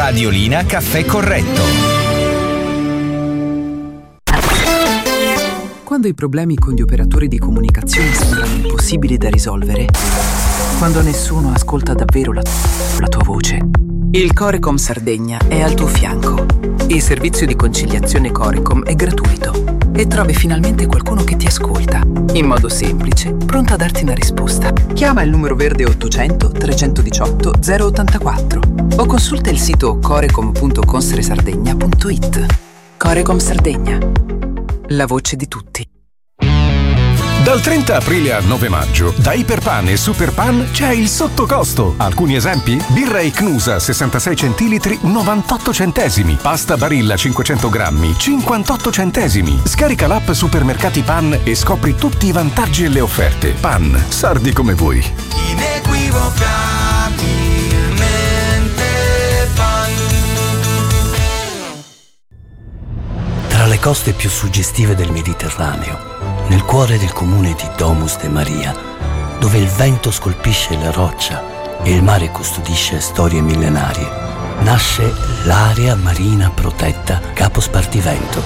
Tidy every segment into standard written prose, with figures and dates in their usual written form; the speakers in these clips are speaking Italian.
Radiolina Caffè Corretto. Quando i problemi con gli operatori di comunicazione sembrano impossibili da risolvere, quando nessuno ascolta davvero la tua voce, il Corecom Sardegna è al tuo fianco. Il servizio di conciliazione Corecom è gratuito e trovi finalmente qualcuno che ti ascolta, in modo semplice, pronto a darti una risposta. Chiama il numero verde 800 318 084 o consulta il sito corecom.consresardegna.it. Corecom Sardegna, la voce di tutti. Dal 30 aprile al 9 maggio, da Iperpan e Superpan c'è il sottocosto. Alcuni esempi? Birra Icnusa 66 centilitri 98 centesimi. Pasta Barilla 500 grammi 58 centesimi. Scarica l'app Supermercati Pan e scopri tutti i vantaggi e le offerte. Pan, sardi come voi. Inequivocabilmente Pan. Tra le coste più suggestive del Mediterraneo, nel cuore del comune di Domus de Maria, dove il vento scolpisce la roccia e il mare custodisce storie millenarie, nasce l'area marina protetta Capo Spartivento.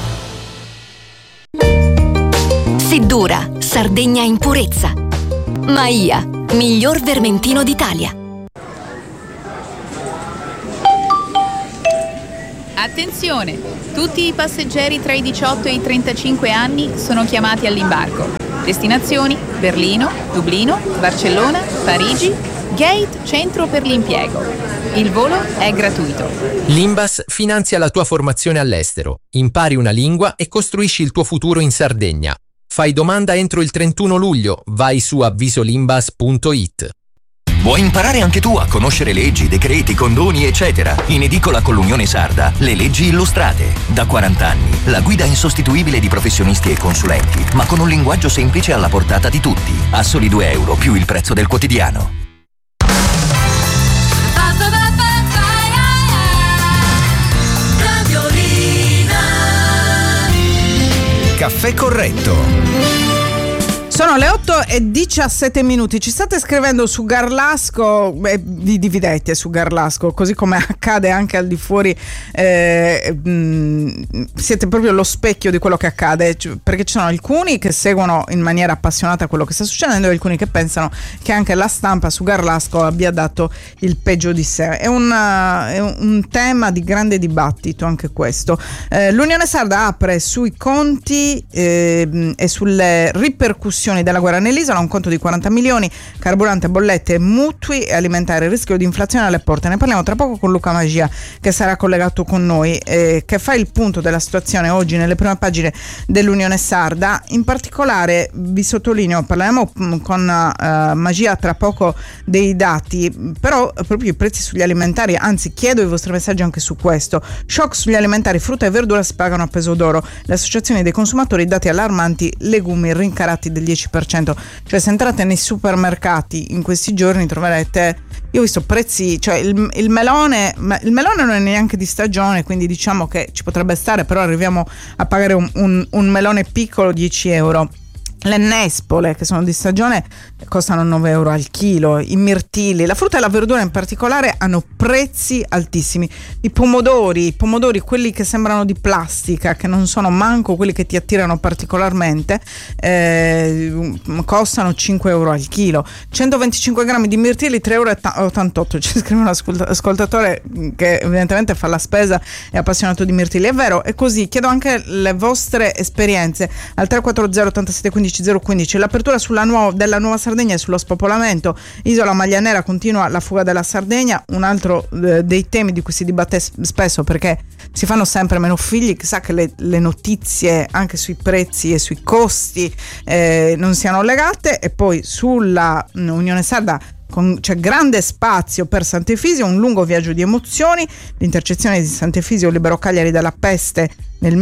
Seddura, Sardegna in purezza. Maia, miglior vermentino d'Italia. Attenzione! Tutti i passeggeri tra i 18 e i 35 anni sono chiamati all'imbarco. Destinazioni: Berlino, Dublino, Barcellona, Parigi, Gate Centro per l'Impiego. Il volo è gratuito. L'Imbas finanzia la tua formazione all'estero. Impari una lingua e costruisci il tuo futuro in Sardegna. Fai domanda entro il 31 luglio. Vai su avvisolimbas.it. Vuoi imparare anche tu a conoscere leggi, decreti, condoni, eccetera? In edicola con l'Unione Sarda, le leggi illustrate. Da 40 anni, la guida insostituibile di professionisti e consulenti, ma con un linguaggio semplice alla portata di tutti. A soli €2 più il prezzo del quotidiano. Caffè Corretto. Sono le 8:17. Ci state scrivendo su Garlasco, vi dividete su Garlasco, così come accade anche al di fuori, siete proprio lo specchio di quello che accade, perché ci sono alcuni che seguono in maniera appassionata quello che sta succedendo e alcuni che pensano che anche la stampa su Garlasco abbia dato il peggio di sé. È un tema di grande dibattito anche questo. L'Unione Sarda apre sui conti e sulle ripercussioni della guerra nell'isola un conto di 40 milioni, carburante, bollette, mutui e alimentare, rischio di inflazione alle porte. Ne parliamo tra poco con Luca Magia, che sarà collegato con noi, che fa il punto della situazione oggi nelle prime pagine dell'Unione Sarda. In particolare vi sottolineo, parleremo con Magia tra poco dei dati, però proprio i prezzi sugli alimentari, anzi chiedo i vostri messaggi anche su questo. Shock sugli alimentari, frutta e verdura si pagano a peso d'oro, le associazioni dei consumatori, dati allarmanti, legumi rincarati del 10%, cioè se entrate nei supermercati in questi giorni troverete, io ho visto prezzi, cioè il melone non è neanche di stagione, quindi diciamo che ci potrebbe stare, però arriviamo a pagare un melone piccolo 10 euro. Le nespole, che sono di stagione, costano 9 euro al chilo. I mirtilli, la frutta e la verdura in particolare hanno prezzi altissimi. I pomodori, quelli che sembrano di plastica, che non sono manco quelli che ti attirano particolarmente, costano 5 euro al chilo. 125 grammi di mirtilli, 3,88 euro. Ci scrive un ascoltatore che evidentemente fa la spesa, è appassionato di mirtilli. È vero, è così. Chiedo anche le vostre esperienze al 340 87 15 015. L'apertura della Nuova Sardegna e sullo spopolamento. Isola Maglia Nera, continua la fuga della Sardegna, un altro dei temi di cui si dibatte spesso, perché si fanno sempre meno figli. Chissà che le notizie anche sui prezzi e sui costi non siano legate. E poi sulla Unione Sarda c'è grande spazio per Sant'Efisio, un lungo viaggio di emozioni. L'intercezione di Sant'Efisio liberò Cagliari dalla peste nel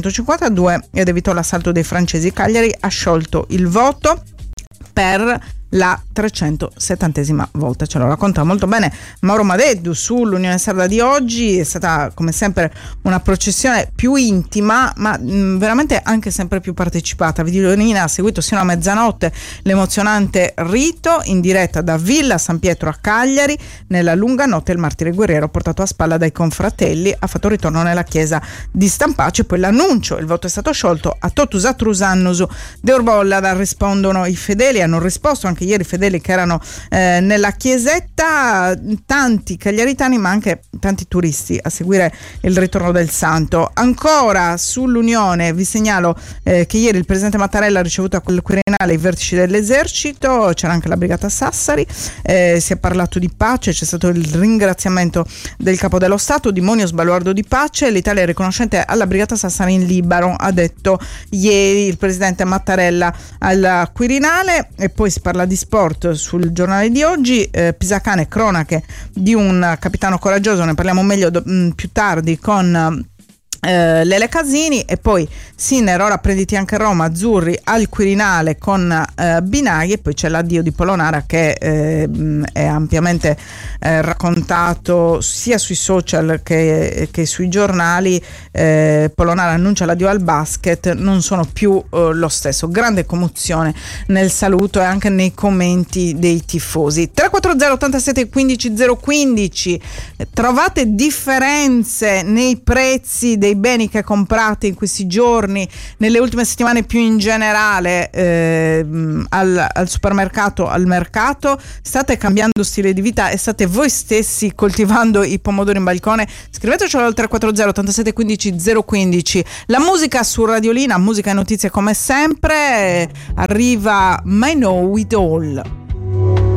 1652 ed evitò l'assalto dei francesi. Cagliari ha sciolto il voto per la 370esima volta. Ce lo racconta molto bene Mauro Madeddu sull'Unione Sarda di oggi. È stata come sempre una processione più intima, ma veramente anche sempre più partecipata. Vidolina ha seguito sino a mezzanotte l'emozionante rito in diretta da Villa San Pietro a Cagliari. Nella lunga notte il martire guerriero, portato a spalla dai confratelli, ha fatto ritorno nella chiesa di Stampace. Poi l'annuncio: il voto è stato sciolto a totus atrus annus de Orbolla. Rispondono i fedeli, hanno risposto anche ieri i fedeli che erano nella chiesetta, tanti cagliaritani ma anche tanti turisti a seguire il ritorno del santo. Ancora sull'Unione vi segnalo che ieri il presidente Mattarella ha ricevuto al Quirinale i vertici dell'esercito, c'era anche la brigata Sassari, si è parlato di pace, c'è stato il ringraziamento del capo dello Stato, Dimonio sbaluardo di pace. L'Italia è riconoscente alla brigata Sassari in Libano, ha detto ieri il presidente Mattarella al Quirinale. E poi si parla di sport sul giornale di oggi, Pisacane, cronache di un capitano coraggioso, ne parliamo meglio più tardi con Lele Casini. E poi Sinner, ora prenditi anche Roma, azzurri al Quirinale con Binaghi. E poi c'è l'addio di Polonara che è ampiamente raccontato sia sui social che sui giornali. Polonara annuncia l'addio al basket, non sono più lo stesso. Grande commozione nel saluto e anche nei commenti dei tifosi. 340 87 15 015. Trovate differenze nei prezzi dei beni che comprate in questi giorni, nelle ultime settimane, più in generale al supermercato, al mercato? State cambiando stile di vita e state voi stessi coltivando i pomodori in balcone? Scrivetecelo al 340 87 15 015. La musica su Radiolina, musica e notizie come sempre. Arriva My Know It All.